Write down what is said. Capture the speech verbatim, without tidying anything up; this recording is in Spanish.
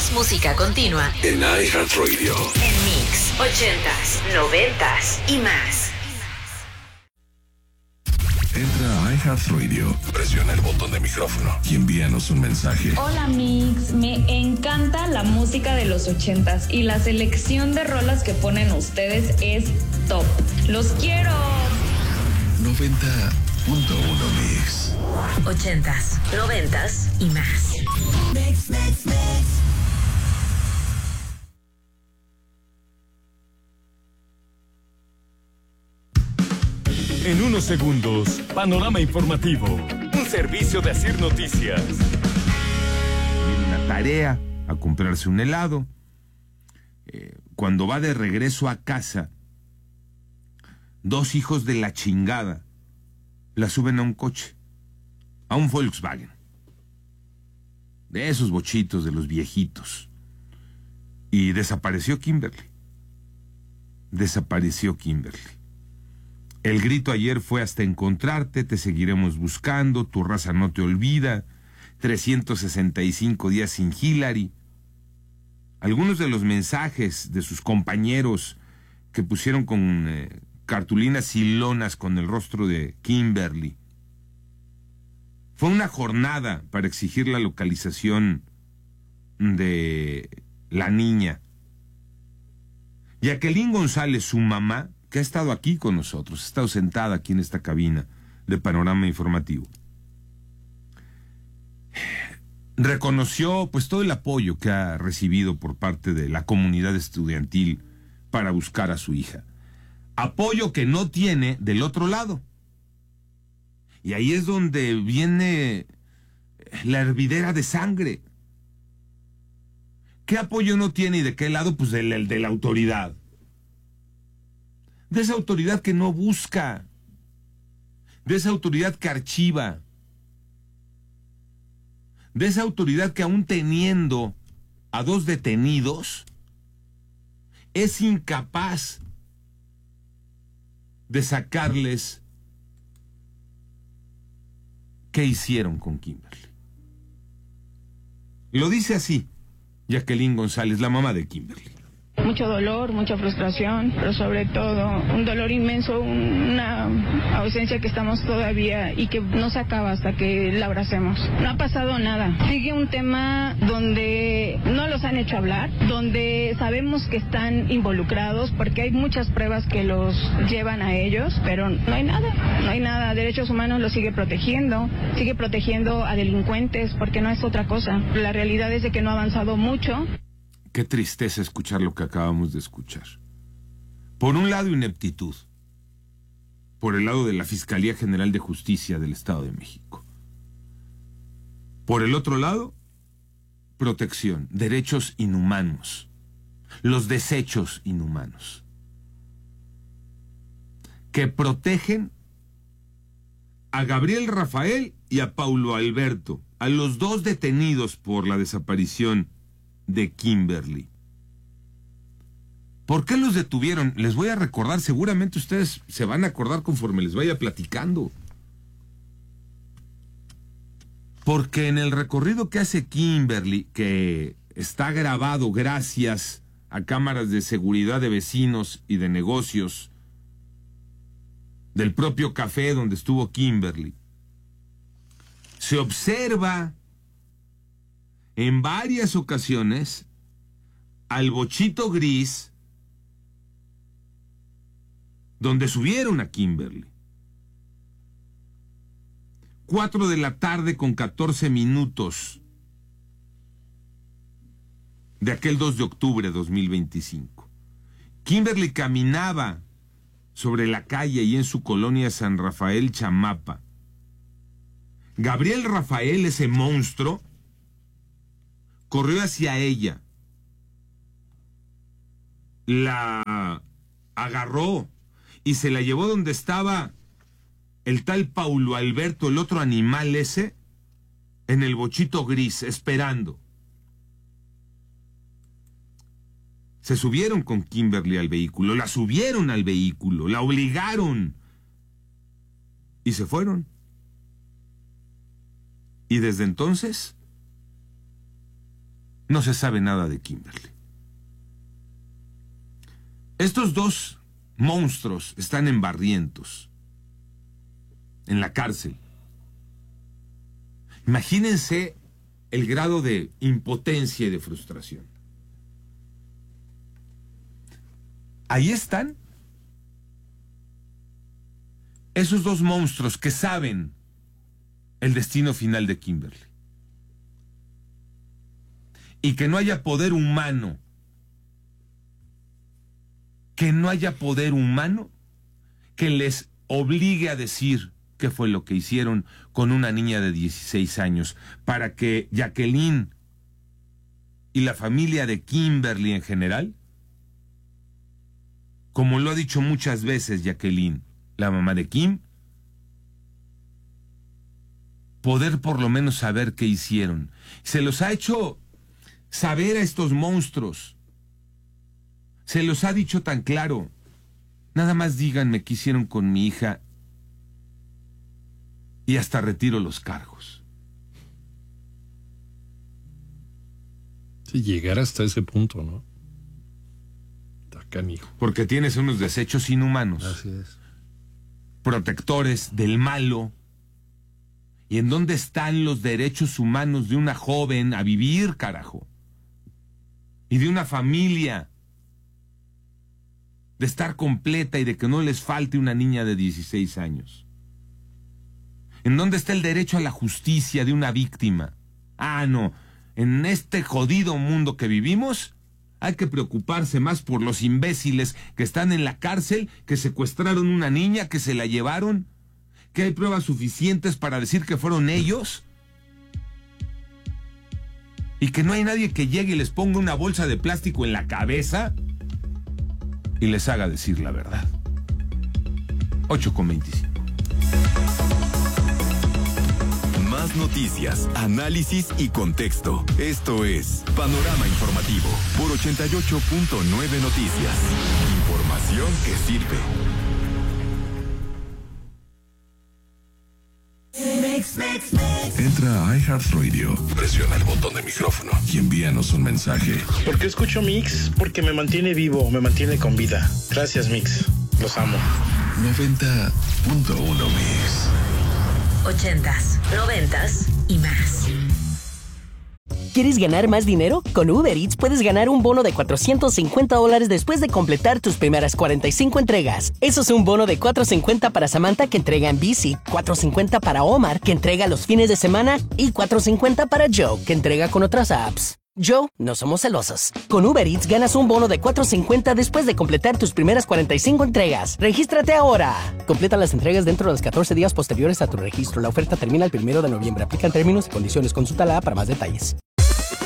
Más música continua en iHeartRadio. En Mix, ochentas, noventas y más. Entra a iHeartRadio, presiona el botón de micrófono y envíanos un mensaje. Hola Mix, me encanta la música de los ochentas y la selección de rolas que ponen ustedes es top. ¡Los quiero! noventa punto uno Mix. Ochentas, noventas y más. Mix, mix, mix. En unos segundos, Panorama Informativo, un servicio de Asir Noticias. Viene una tarea, a comprarse un helado. Eh, cuando va de regreso a casa, dos hijos de la chingada la suben a un coche, a un Volkswagen, de esos bochitos de los viejitos, y desapareció Kimberly. Desapareció Kimberly. El grito ayer fue: hasta encontrarte, te seguiremos buscando, tu raza no te olvida, trescientos sesenta y cinco días sin Hillary. Algunos de los mensajes de sus compañeros que pusieron con eh, cartulinas y lonas con el rostro de Kimberly. Fue una jornada para exigir la localización de la niña. Jacqueline González, su mamá, que ha estado aquí con nosotros, ha estado sentada aquí en esta cabina de Panorama Informativo, reconoció pues todo el apoyo que ha recibido por parte de la comunidad estudiantil para buscar a su hija. Apoyo que no tiene del otro lado. Y ahí es donde viene la hervidera de sangre. ¿Qué apoyo no tiene y de qué lado? Pues del, del de la autoridad. De esa autoridad que no busca. De esa autoridad que archiva. De esa autoridad que aún teniendo a dos detenidos, es incapaz de sacarles qué hicieron con Kimberly. Lo dice así Jacqueline González, la mamá de Kimberly. Mucho dolor, mucha frustración, pero sobre todo un dolor inmenso, una ausencia que estamos todavía y que no se acaba hasta que la abracemos. No ha pasado nada. Sigue un tema donde no los han hecho hablar, donde sabemos que están involucrados porque hay muchas pruebas que los llevan a ellos, pero no hay nada, no hay nada. Derechos Humanos los sigue protegiendo, sigue protegiendo a delincuentes porque no es otra cosa. La realidad es de que no ha avanzado mucho. Qué tristeza escuchar lo que acabamos de escuchar. Por un lado, ineptitud. Por el lado de la Fiscalía General de Justicia del Estado de México. Por el otro lado, protección, derechos inhumanos, los desechos inhumanos, que protegen a Gabriel Rafael y a Paulo Alberto, a los dos detenidos por la desaparición de Kimberly. ¿Por qué los detuvieron? Les voy a recordar, seguramente ustedes se van a acordar conforme les vaya platicando. Porque en el recorrido que hace Kimberly, que está grabado gracias a cámaras de seguridad de vecinos y de negocios del propio café donde estuvo Kimberly, se observa en varias ocasiones al bochito gris donde subieron a Kimberly. Cuatro de la tarde con catorce minutos de aquel dos de octubre de dos mil veinticinco. Kimberly caminaba sobre la calle y en su colonia San Rafael Chamapa. Gabriel Rafael, ese monstruo, corrió hacia ella, la agarró y se la llevó donde estaba el tal Paulo Alberto, el otro animal ese, en el bochito gris, esperando. Se subieron con Kimberly al vehículo, la subieron al vehículo, la obligaron y se fueron. Y desde entonces no se sabe nada de Kimberly. Estos dos monstruos están en Barrientos, en la cárcel. Imagínense el grado de impotencia y de frustración. Ahí están esos dos monstruos que saben el destino final de Kimberly. Y que no haya poder humano, que no haya poder humano que les obligue a decir qué fue lo que hicieron con una niña de dieciséis años, para que Jacqueline y la familia de Kimberly en general, como lo ha dicho muchas veces Jacqueline, la mamá de Kim, poder por lo menos saber qué hicieron. Se los ha hecho saber a estos monstruos. Se los ha dicho tan claro. Nada más díganme qué hicieron con mi hija y hasta retiro los cargos. Sí, llegar hasta ese punto, ¿no? Está canijo. Porque tienes unos desechos inhumanos. Así es. Protectores del malo. ¿Y en dónde están los derechos humanos de una joven a vivir, carajo? Y de una familia, de estar completa y de que no les falte una niña de dieciséis años. ¿En dónde está el derecho a la justicia de una víctima? Ah, no, en este jodido mundo que vivimos, hay que preocuparse más por los imbéciles que están en la cárcel, que secuestraron una niña, que se la llevaron, que hay pruebas suficientes para decir que fueron ellos, y que no hay nadie que llegue y les ponga una bolsa de plástico en la cabeza y les haga decir la verdad. ocho con veinticinco. Más noticias, análisis y contexto. Esto es Panorama Informativo por ochenta y ocho punto nueve Noticias. Información que sirve. Entra a iHeartRadio, presiona el botón de micrófono y envíanos un mensaje. ¿Por qué escucho Mix? Porque me mantiene vivo, me mantiene con vida. Gracias, Mix. Los amo. noventa punto uno Mix. Ochentas, noventas y más. ¿Quieres ganar más dinero? Con Uber Eats puedes ganar un bono de cuatrocientos cincuenta dólares después de completar tus primeras cuarenta y cinco entregas. Eso es un bono de cuatrocientos cincuenta para Samantha, que entrega en bici, cuatrocientos cincuenta para Omar, que entrega los fines de semana, y cuatrocientos cincuenta para Joe, que entrega con otras apps. Joe, no somos celosos. Con Uber Eats ganas un bono de cuatrocientos cincuenta después de completar tus primeras cuarenta y cinco entregas. ¡Regístrate ahora! Completa las entregas dentro de los catorce días posteriores a tu registro. La oferta termina el primero de noviembre. Aplican términos y condiciones. Consulta la app para más detalles.